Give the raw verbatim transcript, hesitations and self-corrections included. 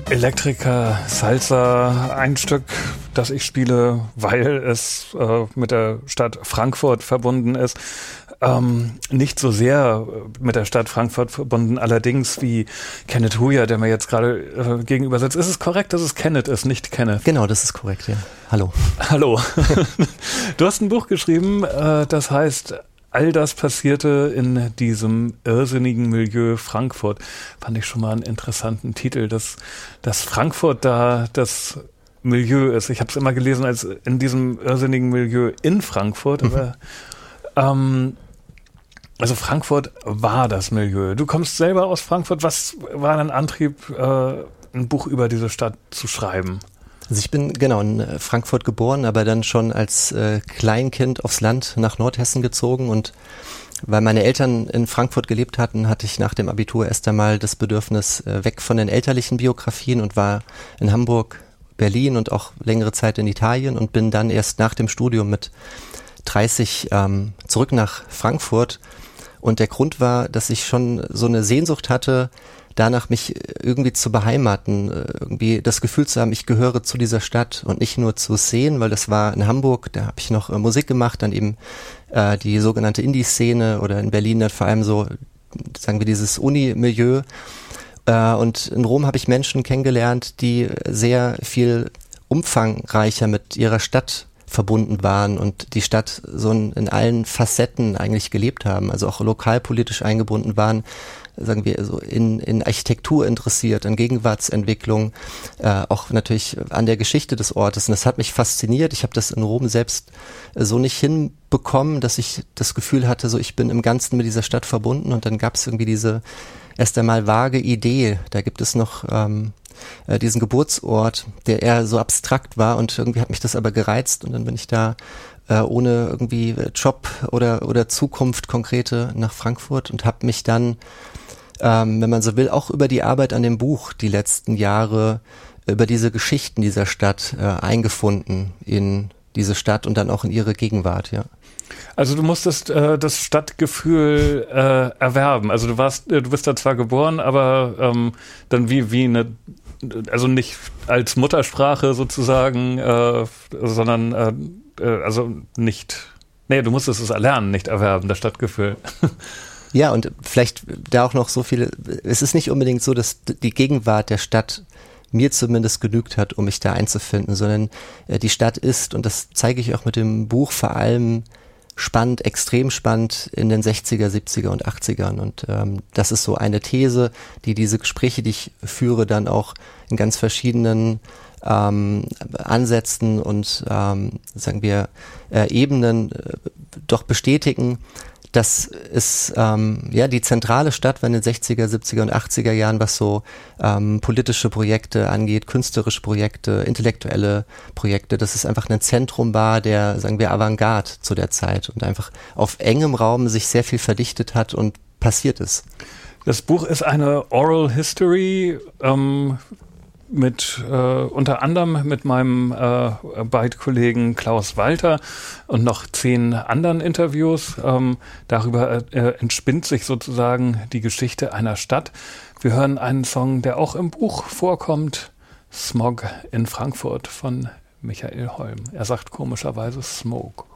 Electrica Salsa, ein Stück, das ich spiele, weil es äh, mit der Stadt Frankfurt verbunden ist. Ähm, nicht so sehr mit der Stadt Frankfurt verbunden, allerdings wie Kenneth Huja, der mir jetzt gerade äh, gegenüber sitzt. Ist es korrekt, dass es Kenneth ist, nicht Kenneth? Genau, das ist korrekt, ja. Hallo. Hallo. Du hast ein Buch geschrieben, äh, das heißt All das passierte in diesem irrsinnigen Milieu Frankfurt. Fand ich schon mal einen interessanten Titel, dass, dass Frankfurt da das Milieu ist. Ich habe es immer gelesen als in diesem irrsinnigen Milieu in Frankfurt. Aber, ähm, also Frankfurt war das Milieu. Du kommst selber aus Frankfurt. Was war dein Antrieb, äh, ein Buch über diese Stadt zu schreiben? Also ich bin genau in Frankfurt geboren, aber dann schon als äh, Kleinkind aufs Land nach Nordhessen gezogen, und weil meine Eltern in Frankfurt gelebt hatten, hatte ich nach dem Abitur erst einmal das Bedürfnis, äh, weg von den elterlichen Biografien, und war in Hamburg, Berlin und auch längere Zeit in Italien und bin dann erst nach dem Studium mit dreißig ähm, zurück nach Frankfurt. Und der Grund war, dass ich schon so eine Sehnsucht hatte, danach mich irgendwie zu beheimaten, irgendwie das Gefühl zu haben, ich gehöre zu dieser Stadt und nicht nur zu Szenen, weil das war in Hamburg, da habe ich noch äh, Musik gemacht, dann eben äh, die sogenannte Indie-Szene, oder in Berlin dann vor allem so, sagen wir, dieses Uni-Milieu. Äh, und in Rom habe ich Menschen kennengelernt, die sehr viel umfangreicher mit ihrer Stadt verbunden waren und die Stadt so in allen Facetten eigentlich gelebt haben, also auch lokalpolitisch eingebunden waren, sagen wir so in, in Architektur interessiert, an Gegenwartsentwicklung, äh, auch natürlich an der Geschichte des Ortes. Und das hat mich fasziniert. Ich habe das in Rom selbst äh, so nicht hinbekommen, dass ich das Gefühl hatte, so ich bin im Ganzen mit dieser Stadt verbunden. Und dann gab es irgendwie diese erst einmal vage Idee. Da gibt es noch ähm, äh, diesen Geburtsort, der eher so abstrakt war, und irgendwie hat mich das aber gereizt, und dann bin ich da äh, ohne irgendwie Job oder oder Zukunft konkrete nach Frankfurt und habe mich dann, Ähm, wenn man so will, auch über die Arbeit an dem Buch die letzten Jahre, über diese Geschichten dieser Stadt äh, eingefunden in diese Stadt und dann auch in ihre Gegenwart, ja. Also du musstest äh, das Stadtgefühl äh, erwerben. Also du warst, äh, du bist da zwar geboren, aber ähm, dann wie wie eine, also nicht als Muttersprache sozusagen, äh, sondern äh, äh, also nicht. Nee, du musstest es erlernen, nicht erwerben, das Stadtgefühl. Ja, und vielleicht da auch noch so viele, es ist nicht unbedingt so, dass die Gegenwart der Stadt mir zumindest genügt hat, um mich da einzufinden, sondern äh, die Stadt ist, und das zeige ich auch mit dem Buch, vor allem spannend, extrem spannend in den sechziger, siebziger und achtzigern, und ähm, das ist so eine These, die diese Gespräche, die ich führe, dann auch in ganz verschiedenen ähm, Ansätzen und ähm, sagen wir äh, Ebenen äh, doch bestätigen, dass es ähm, ja die zentrale Stadt war in den sechziger, siebziger und achtziger Jahren, was so ähm, politische Projekte angeht, künstlerische Projekte, intellektuelle Projekte, dass es einfach ein Zentrum war der, sagen wir, Avantgarde zu der Zeit und einfach auf engem Raum sich sehr viel verdichtet hat und passiert ist. Das Buch ist eine Oral History, ähm mit äh, unter anderem mit meinem äh, Byte-Kollegen Klaus Walter und noch zehn anderen Interviews. Ähm, darüber äh, entspinnt sich sozusagen die Geschichte einer Stadt. Wir hören einen Song, der auch im Buch vorkommt, Smog in Frankfurt von Michael Holm. Er sagt komischerweise Smoke.